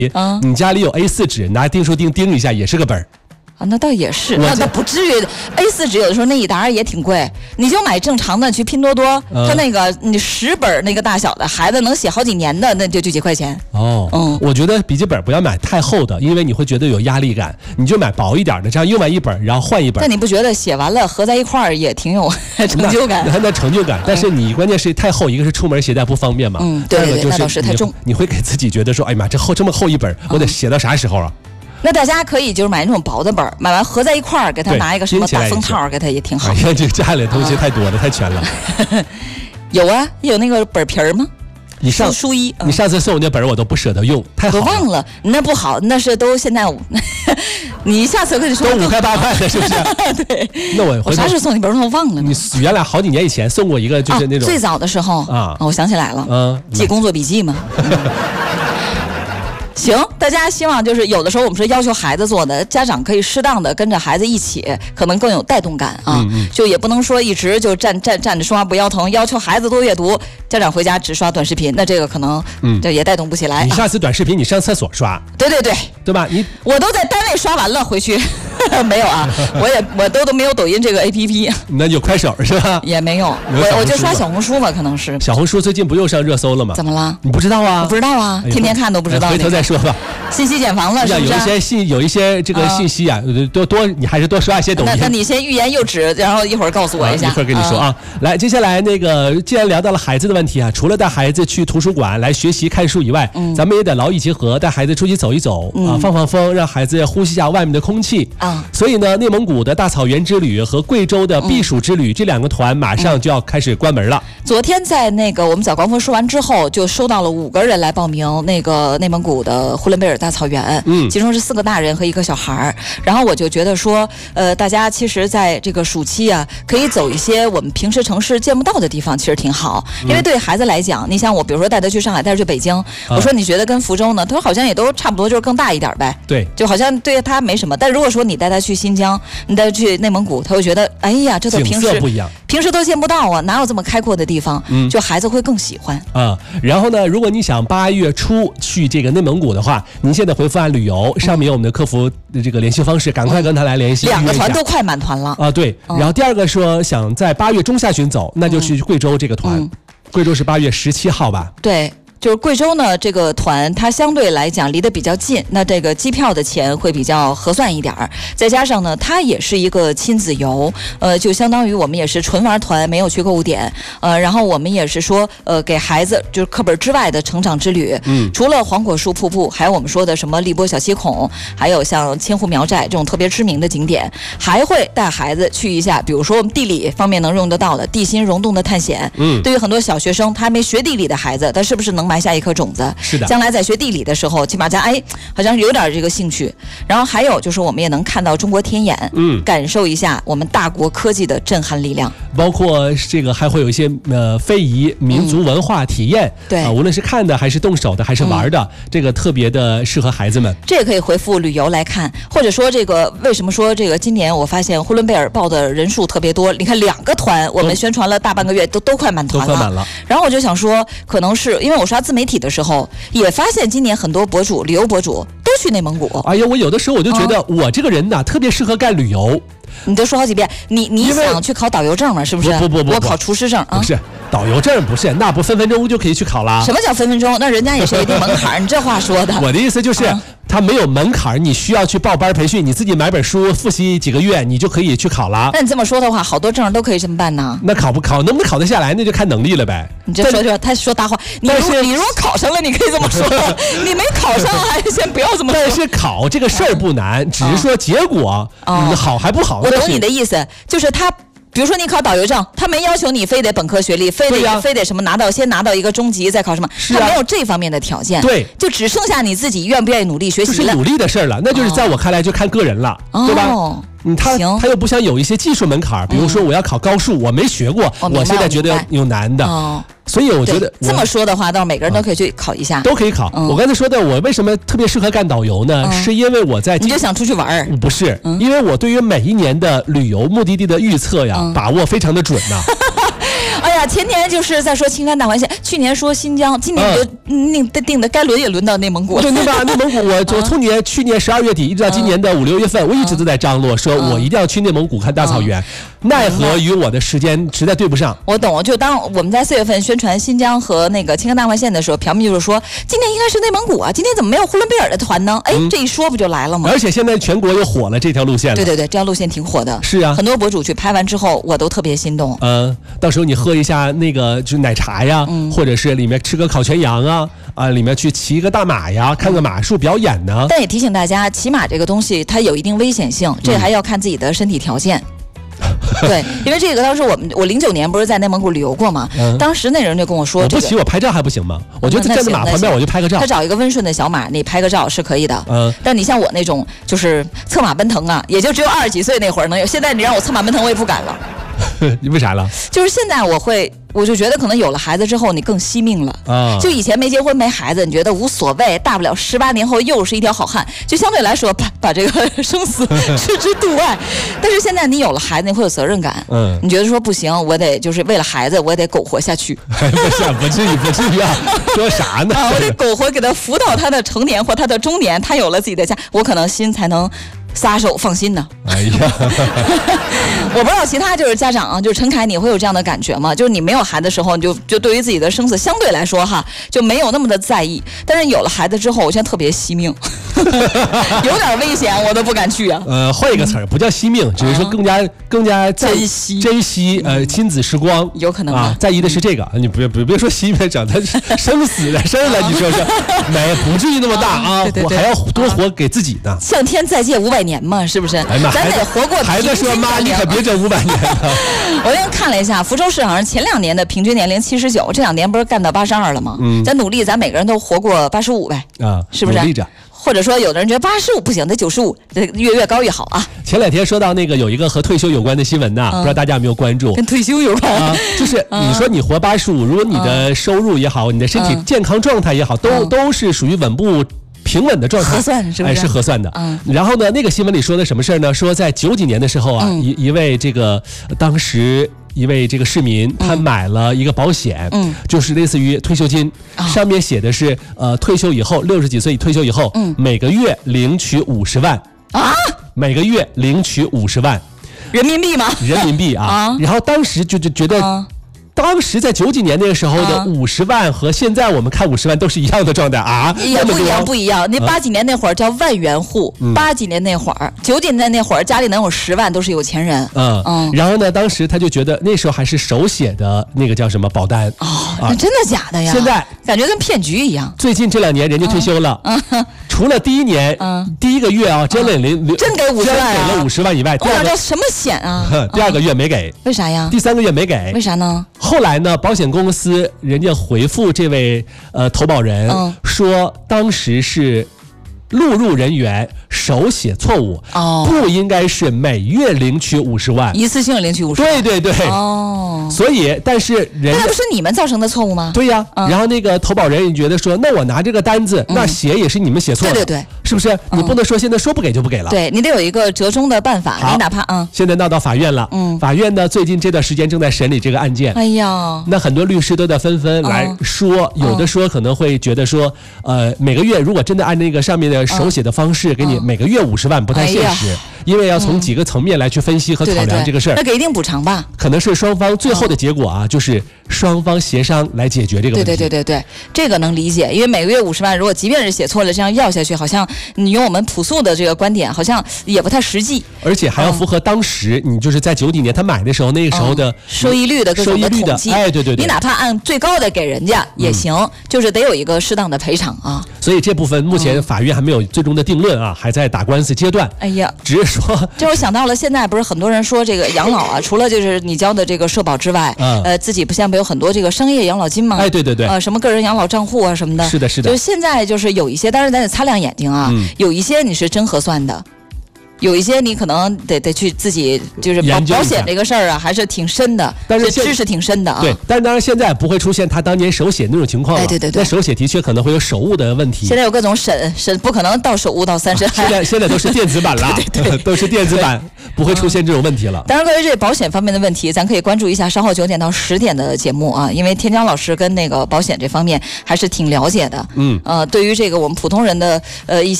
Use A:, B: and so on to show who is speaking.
A: 你家里有 A4 纸，拿订书钉钉一下也是个本儿。
B: 那倒也是，那不至于。A4 纸有的时候那一沓也挺贵，你就买正常的去拼多多，它那个你10本那个大小的，孩子能写好几年的，那就几块钱。
A: 我觉得笔记本不要买太厚的，因为你会觉得有压力感，你就买薄一点的，这样用完一本然后换一本。
B: 但你不觉得写完了合在一块儿也挺有成就感？
A: 那成就感，但是你关键是太厚，一个是出门携带不方便嘛，
B: 对，那倒是太重，
A: 你会给自己觉得说，哎妈，这么厚一本，我得写到啥时候啊？
B: 那大家可以就是买那种薄的本，买完合在一块儿，给他拿一个什么大封套，给他也挺好。
A: 哎呀，这个家里的东西太多了，太全了。
B: 有啊，有那个本皮儿吗？书衣，
A: 你上次送我那本我都不舍得用，太好了。
B: 我忘了，那不好，那是都现在你下次跟你说
A: 都5块8块的，是不是？
B: 对。
A: 那我
B: 啥时候送你本我忘了呢？
A: 你原来好几年以前送过一个，就是那种
B: 最早的时候啊，我想起来了，记工作笔记嘛。行，大家希望就是有的时候我们说要求孩子做的，家长可以适当的跟着孩子一起，可能更有带动感啊。就也不能说一直就站着说话不腰疼，要求孩子多阅读，家长回家只刷短视频，那这个可能这也带动不起来。
A: 你下次短视频你上厕所刷，对吧？
B: 我都在单位刷完了回去。没有啊，我都没有抖音这个 APP。
A: 那有快手是吧？
B: 也没有，我就刷小红书嘛，可能是。
A: 小红书最近不又上热搜了吗？
B: 怎么了？
A: 你不知道啊？
B: 我不知道啊，天天看都不知道。
A: 回头再说吧。
B: 信息茧房了，是不是？
A: 有一些这个信息啊，你还是多刷一些抖音。
B: 那你先欲言又止，然后一会儿告诉我一下。
A: 一会儿跟你说啊。来，接下来那个，既然聊到了孩子的问题啊，除了带孩子去图书馆来学习看书以外，咱们也得劳逸结合，带孩子出去走一走啊，放放风，让孩子呼吸一下外面的空气啊。所以呢，内蒙古的大草原之旅和贵州的避暑之旅这2个团马上就要开始关门了。
B: 昨天在那个我们早高峰说完之后，就收到了5个人来报名那个内蒙古的呼伦贝尔大草原，其中是4个大人和1个小孩。然后我就觉得说，大家其实在这个暑期啊，可以走一些我们平时城市见不到的地方，其实挺好。因为对孩子来讲，你像我，比如说带他去上海，带他去北京，我说你觉得跟福州呢？他说好像也都差不多，就是更大一点呗。
A: 对，
B: 就好像对他没什么。但如果说你带他去新疆，你带他去内蒙古，他会觉得，哎呀，这都平时
A: 不一样，
B: 平时都见不到啊，哪有这么开阔的地方？就孩子会更喜欢
A: 啊。然后呢，如果你想8月初去这个内蒙古的话，您现在回复按旅游，上面有我们的客服的这个联系方式，赶快跟他来联系。
B: 2个团都快满团了
A: 啊，对。然后第2个说想在8月中下旬走，那就去贵州这个团，贵州是8月17号吧？
B: 对。就是贵州呢，这个团它相对来讲离得比较近，那这个机票的钱会比较合算一点儿。再加上呢，它也是一个亲子游，就相当于我们也是纯玩团，没有去购物点，然后我们也是说，给孩子就是课本之外的成长之旅。除了黄果树瀑布，还有我们说的什么荔波小七孔，还有像千户苗寨这种特别知名的景点，还会带孩子去一下，比如说我们地理方面能用得到的地心溶洞的探险。对于很多小学生，他还没学地理的孩子，他是不是能埋下一颗种子？
A: 是的，
B: 将来在学地理的时候，起码好像有点这个兴趣。然后还有就是我们也能看到中国天眼，感受一下我们大国科技的震撼力量。
A: 包括这个还会有一些非遗民族文化体验，
B: 对
A: 无论是看的还是动手的还是玩的，这个特别的适合孩子们。
B: 这也可以回复旅游来看，或者说这个为什么说这个今年我发现呼伦贝尔报的人数特别多？你看2个团，我们宣传了大半个月，都快满团了，
A: 都快满了。
B: 然后我就想说，可能是因为我刷自媒体的时候，也发现今年很多旅游博主都去内蒙古。
A: 哎呀，我有的时候我就觉得我这个人呢，特别适合干旅游。
B: 你都说好几遍，你想去考导游证吗？是不是？
A: 不，
B: 我考厨师证啊。
A: 不是导游证，不是，那不分分钟就可以去考了。
B: 什么叫分分钟？那人家也是有一定门槛，你这话说的。
A: 我的意思就是，它没有门槛，你需要去报班培训，你自己买本书复习几个月，你就可以去考了。
B: 那你这么说的话，好多证都可以这么办呢。
A: 那考不考，能不能考得下来，那就看能力了呗。
B: 你这说他说大话。你如果考上了，你可以这么说；你没考上，还是先不要这么说。
A: 但是考这个事儿不难，只是说结果好还不好。
B: 我懂你的意思，就是他。比如说你考导游证，他没要求你非得本科学历，非得什么先拿到一个中级再考什么，他没有这方面的条件，
A: 对，
B: 就只剩下你自己愿不愿意努力学习了，
A: 就是努力的事儿了，那就是在我看来就看个人了，对吧？他又不像有一些技术门槛，比如说我要考高数，我没学过，我现在觉得有难的。所以我觉得
B: 这么说的话，倒是每个人都可以去考一下，
A: 都可以考。我刚才说的，我为什么特别适合干导游呢？是因为我在
B: 你就想出去玩？
A: 不是，因为我对于每一年的旅游目的地的预测呀，把握非常的准呐。
B: 哎呀，前年就是在说青甘大环线，去年说新疆，今年就定的该轮也轮到内蒙古。
A: 对吧？内蒙古我从去年12月底一直到今年的5、6月份，我一直都在张罗，说我一定要去内蒙古看大草原，奈何与我的时间实在对不上。
B: 我懂，就当我们在4月份宣传新疆和那个青甘大环线的时候，朴秘就是说今年应该是内蒙古啊，今天怎么没有呼伦贝尔的团呢？哎，这一说不就来了吗？
A: 而且现在全国又火了这条路线了。
B: 对，这条路线挺火的。
A: 是啊，
B: 很多博主去拍完之后，我都特别心动。
A: 到时候你喝一下那个就是奶茶呀，或者是里面吃个烤全羊啊，里面去骑个大马呀，看个马术表演呢。
B: 但也提醒大家，骑马这个东西它有一定危险性，这还要看自己的身体条件。对，因为这个当时我09年不是在内蒙古旅游过嘛，当时那人就跟我说，
A: 不骑我拍照还不行吗？我就站在马旁边我就拍个照。
B: 他找一个温顺的小马，你拍个照是可以的。但你像我那种就是策马奔腾啊，也就只有20几岁那会儿能有，现在你让我策马奔腾我也不敢了。
A: 你为啥了？
B: 就是现在我就觉得可能有了孩子之后你更惜命了啊！就以前没结婚没孩子，你觉得无所谓，大不了18年后又是一条好汉，就相对来说把这个生死置之度外。但是现在你有了孩子，你会有责任感，你觉得说不行，我得就是为了孩子，我得苟活下去。
A: 不至于啊！说啥呢？
B: 我得苟活，给他扶到他的成年或他的中年，他有了自己的家，我可能心才能撒手放心呢。
A: 哎呀，
B: 我不知道其他就是家长啊，就是陈凯，你会有这样的感觉吗？就是你没有孩子的时候，你就对于自己的生死相对来说哈，就没有那么的在意。但是有了孩子之后，我现在特别惜命，有点危险我都不敢去啊。
A: 换一个词儿，不叫惜命，只是说更加珍惜亲子时光。
B: 有可能啊，
A: 在意的是这个，你别说惜命，讲他生死的事儿了，你说是没不至于那么大啊，我还要多活给自己呢。
B: 向天再借500年嘛，是不是？
A: 哎妈，
B: 咱得活过。
A: 孩子说妈，你可别整500年了。
B: 我刚看了一下，福州市好像前2年的平均年龄79，这2年不是干到82了吗？咱努力，咱每个人都活过85呗，是不是？
A: 努力着。
B: 或者说，有的人觉得85不行，得95，越高越好啊。
A: 前2天说到那个有一个和退休有关的新闻呢，不知道大家有没有关注？
B: 跟退休有关啊，
A: 就是你说你活85，如果你的收入也好，你的身体健康状态也好，都是属于稳步平稳的状态，
B: 核算是不是？
A: 是核算的。然后呢，那个新闻里说的什么事儿呢？说在90几年的时候啊，一位这个当时一位这个市民，他买了一个保险，就是类似于退休金，上面写的是退休以后60几岁退休以后，每个月领取50万啊，每个月领取50万
B: 人民币吗？
A: 人民币啊。然后当时就觉得。当时在90几年那个时候的50万和现在我们看50万都是一样的状态啊，
B: 也不一样。那80几年那会儿叫万元户，80几年那会儿，90几年那会儿家里能有10万都是有钱人。
A: 然后呢，当时他就觉得那时候还是手写的那个叫什么保单
B: 那真的假的呀？
A: 现在
B: 感觉跟骗局一样。
A: 最近这2年人家退休了，除了第1年第1个月啊，真给
B: 50万
A: 给了50万以外，
B: 我想这什么险啊？
A: 第2个月没给，
B: 为啥呀？
A: 第3个月没给，
B: 为啥呢？
A: 后来呢，保险公司人家回复这位投保人说，当时是录入人员手写错误，不应该是每月领取50万，
B: 一次性领取50万。
A: 对。所以，但是
B: 那不是你们造成的错误吗？
A: 对呀。然后那个投保人也觉得说，那我拿这个单子，那写也是你们写错了，
B: 对，
A: 是不是？你不能说现在说不给就不给了，
B: 对你得有一个折中的办法。你哪怕
A: 现在闹到法院了，法院呢最近这段时间正在审理这个案件。
B: 哎呀，
A: 那很多律师都在纷纷来说，有的说可能会觉得说，每个月如果真的按那个上面的手写的方式给你每个月50万不太现实，因为要从几个层面来去分析和考量这个事儿。
B: 那给一定补偿吧？
A: 可能是双方最后的结果啊，就是双方协商来解决这个问题。
B: 对，这个能理解，因为每个月50万，如果即便是写错了，这样要下去，好像你用我们朴素的这个观点，好像也不太实际。
A: 而且还要符合当时你就是在90几年他买的时候那个时候的
B: 收益率的各种的统计。
A: 对，
B: 你哪怕按最高的给人家也行，就是得有一个适当的赔偿啊。
A: 所以这部分目前法院还没有最终的定论啊，还在打官司阶段。
B: 哎呀，
A: 只是说，
B: 这我想到了，现在不是很多人说这个养老啊，除了就是你交的这个社保之外，自己不现在不有很多这个商业养老金吗？
A: 对，
B: 什么个人养老账户啊什么的。
A: 是的。
B: 就是现在就是有一些，当然咱得擦亮眼睛啊，有一些你是真核算的。 有一些你可能得去自己就是保险这个事儿啊，还是挺深的，
A: 但是
B: 知识挺深的啊。
A: 对，但是当然现在不会出现他当年手写那种情况了。
B: 对，
A: 那手写的确可能会有手误的问题。
B: 现在有各种审，不可能到手误到3审。
A: 现在都是电子版了，
B: 对，
A: 都是电子版，不会出现这种问题了。
B: 当然，关于这保险方面的问题，咱可以关注一下稍后9点到10点的节目啊，因为天江老师跟那个保险这方面还是挺了解的。对于这个我们普通人的一些。